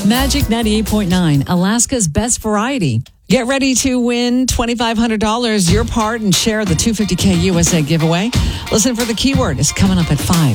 Magic 98.9, Alaska's best variety. Get ready to win $2,500, your part, and share the $250K USA giveaway. Listen for the keyword. It's coming up at 5.